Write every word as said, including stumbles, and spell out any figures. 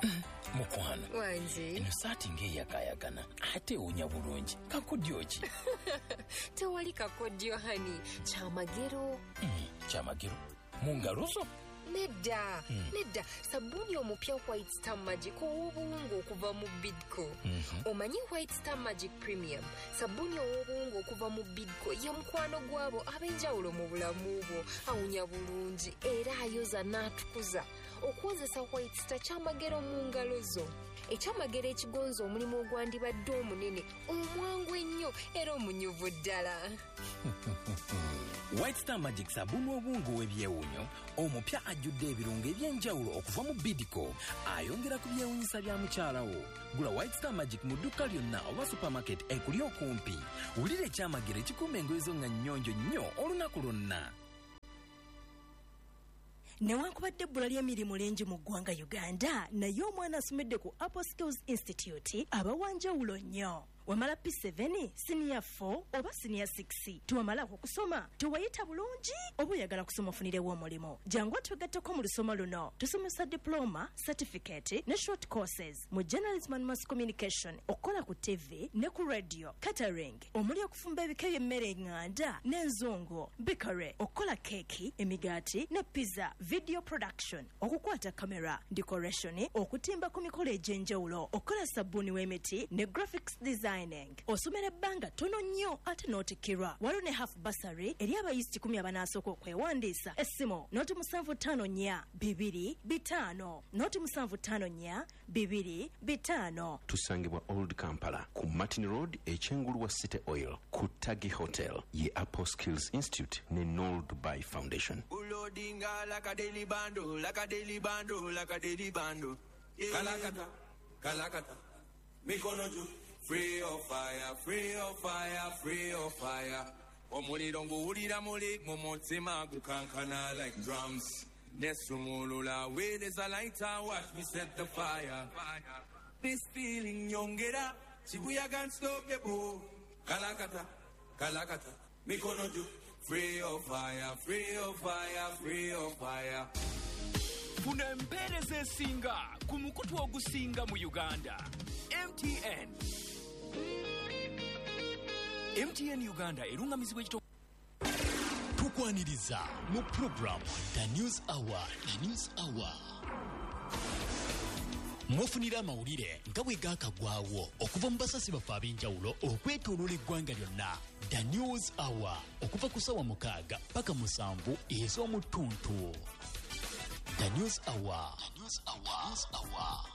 Mukwano wanze ino saati ng'eyakayagana ate ewunya bulungi kakodyo ki? Tewali kakodyo hani kyamagero. Mm, kyamagero mu ngalo zo? Nedda mm. nedda sabuni omupya White Star Magic ow'obuwungu okuva mu Bidco. Mm-hmm. Omanyi White Star Magic Premium sabuni ow'obuwungu okuva mu Bidco ye mukwano gwabo ab'enjawulo mu bulamu bwo, awunya bulungi era ayoza n'atukuza. Okukozesa White Star kyamagero mu ngalo zo. Ekyamagero ekigonza omulimu ogwandibadde omunene omwangu ennyo era omunyuvu ddala. White Star Magic sabuni obungu w'ebyewunyo omupya ajjudde ebirungo eby'enjawulo okuva mu Bidco, ayongera ku byewunyisa bya mukyalawo. Gula White Star Magic mu dduka lyonna oba supermarket ekuli okumpi. Wulira ekyamagero ekikuuma engoye zo nga nnyonjo nnyo olunaku lwonna. Newankubadde ebbula ly'emirimu lingi mu ggwanga Uganda, naye omwana asomedde ku Apple Skills Institute abawanjawulo nnyo. Wamala P seven, Senior four oba Senior six. Tuwamala okusoma, tuwayita bulungi oba oyagala kusoma ofunirewo omulimo. Jangu twegatteko mu lusoma luno. Tusomesa diploma, certificate ne short courses mu journalism and mass communication, okukola ku T V ne ku radio, catering, omuli okufumba ebika by'emmere enganda n'enzongo, bakery, okukola keki, emigaati ne pizza, video production, okukwata kamera, decoration, okutimba ku mikolo egy'enjawulo, okukola sabbuuni w'emiti ne graphics design. Osomera ebbanga tono nnyo ate n'otikirwa. Waliwo ne half bursary eri abayisi kumi abanasooka okwewandiisa. Essimu noti musanvu ttaano nnya bibiri bitaano noti musanvu ttaano nnya bibiri bitaano. Tusangibwa Old Kampala ku Martin Road ekyengulu wa City Oil ku Tagi Hotel ye Apple Skills Institute ne Noel Dubai Foundation. Ulodinga like a daily bando, like a daily bando, like a daily bando. Kalakata, kalakata, mikono juu. Free of fire, free of fire, free of fire. Omuliro nguwulira muli mu mutima gukankana like drums. Nesumulula where there's a lighter, watch me set the fire. This feeling yongera, Shibuya can't stop the boo. Kalakata, kalakata, mikono juu. Free of fire, free of fire, free of fire. Funa empereza esinga ku mukutu ogusinga mu Uganda. M T N M T N Uganda erungamizibwa ekito tukwaniriza mu program The News Hour. The News Hour mwofunira amawulire nga bwe gaakagwawo okuva mu basasi baffe ab'enjawulo okwetooloola eggwanga lyonna. The News Hour okuva ku ssaawa mukaaga paka musanvu ez'omu ttuntu. The News Hour. The News Hour.